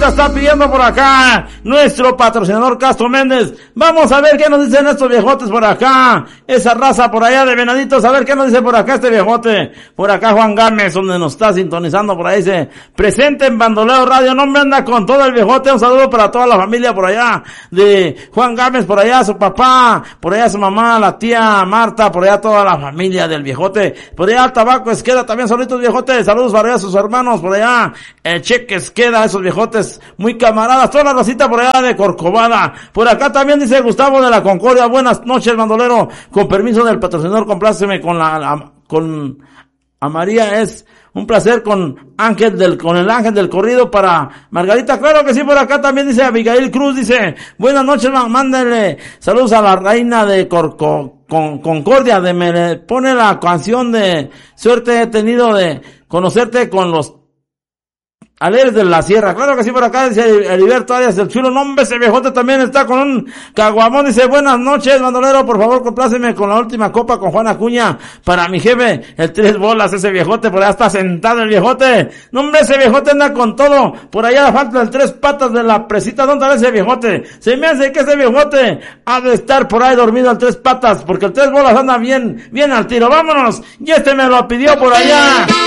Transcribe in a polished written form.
Raza está pidiendo por acá nuestro patrocinador Castro Méndez. Vamos a ver qué nos dicen estos viejotes por acá. Esa raza por allá de Venaditos, a ver qué nos dice por acá este viejote. Por acá Juan Gámez, donde nos está sintonizando por ahí, dice, presente en Bandoleo Radio. No me anda con todo el viejote. Un saludo para toda la familia por allá de Juan Gámez, por allá su papá, por allá su mamá, la tía Marta, por allá toda la familia del viejote. Por allá Tabaco Esqueda, también saluditos viejotes. Saludos para allá a sus hermanos, por allá el Cheque Esqueda, esos viejotes muy camaradas. Toda la racita por allá de Corcovada. Por acá también dice Gustavo de la Concordia. Buenas noches, bandolero. Con permiso del patrocinador, compláceme con con a María, es un placer con el ángel del corrido para Margarita. Claro que sí, por acá también dice Abigail Cruz, dice, buenas noches, mándenle saludos a la reina de Concordia, me pone la canción de suerte he tenido de conocerte con los Alegres de la Sierra. Claro que sí, por acá dice Heriberto Arias del Chulo. No, hombre, ese viejote también está con un caguamón. Dice, buenas noches, bandolero, por favor, compláceme con la última copa con Juan Acuña para mi jefe, el 3 bolas. Ese viejote, por allá está sentado el viejote. No, hombre, ese viejote anda con todo. Por allá falta el 3 patas de la presita. ¿Dónde está ese viejote? Se me hace que ese viejote ha de estar por ahí dormido al 3 patas, porque el 3 bolas anda bien al tiro. Vámonos. Y este me lo pidió por allá.